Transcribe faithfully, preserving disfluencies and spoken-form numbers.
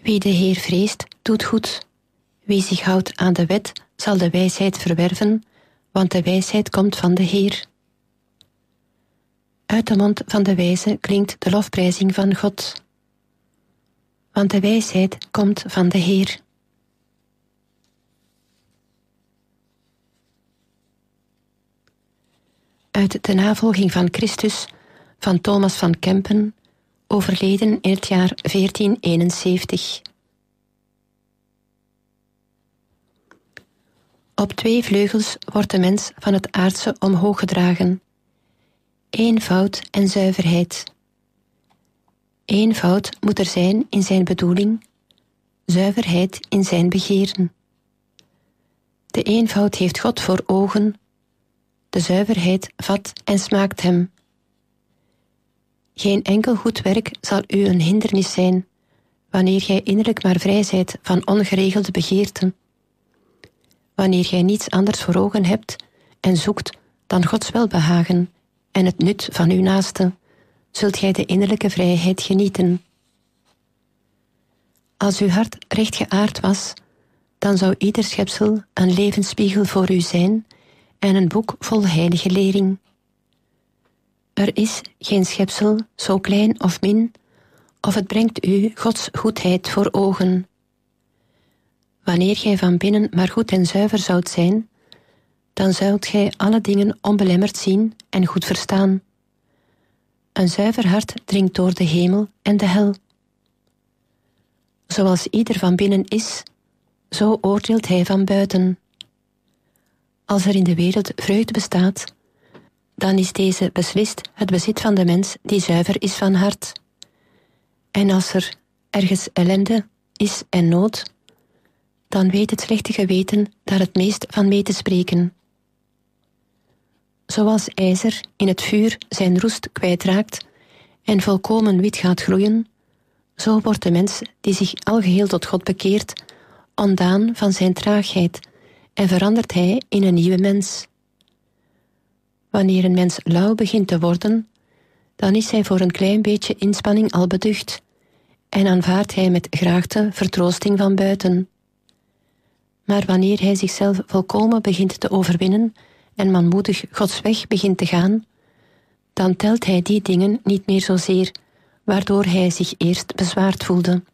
Wie de Heer vreest, doet goed. Wie zich houdt aan de wet, zal de wijsheid verwerven, want de wijsheid komt van de Heer. Uit de mond van de wijze klinkt de lofprijzing van God. Want de wijsheid komt van de Heer. Uit de navolging van Christus van Thomas van Kempen, overleden in het jaar veertien eenenzeventig. Op twee vleugels wordt de mens van het aardse omhoog gedragen. Eenvoud en zuiverheid. Eenvoud moet er zijn in zijn bedoeling, zuiverheid in zijn begeren. De eenvoud heeft God voor ogen, de zuiverheid vat en smaakt hem. Geen enkel goed werk zal u een hindernis zijn, wanneer gij innerlijk maar vrij zijt van ongeregelde begeerten. Wanneer gij niets anders voor ogen hebt en zoekt dan Gods welbehagen en het nut van uw naaste, zult gij de innerlijke vrijheid genieten. Als uw hart rechtgeaard was, dan zou ieder schepsel een levensspiegel voor u zijn en een boek vol heilige lering. Er is geen schepsel, zo klein of min, of het brengt u Gods goedheid voor ogen. Wanneer gij van binnen maar goed en zuiver zoudt zijn, dan zult gij alle dingen onbelemmerd zien en goed verstaan. Een zuiver hart dringt door de hemel en de hel. Zoals ieder van binnen is, zo oordeelt hij van buiten. Als er in de wereld vreugde bestaat, dan is deze beslist het bezit van de mens die zuiver is van hart. En als er ergens ellende is en nood, dan weet het slechte geweten daar het meest van mee te spreken. Zoals ijzer in het vuur zijn roest kwijtraakt en volkomen wit gaat gloeien, zo wordt de mens die zich algeheel tot God bekeert, ontdaan van zijn traagheid en verandert hij in een nieuwe mens. Wanneer een mens lauw begint te worden, dan is hij voor een klein beetje inspanning al beducht en aanvaardt hij met graagte vertroosting van buiten. Maar wanneer hij zichzelf volkomen begint te overwinnen en manmoedig Gods weg begint te gaan, dan telt hij die dingen niet meer zozeer, waardoor hij zich eerst bezwaard voelde.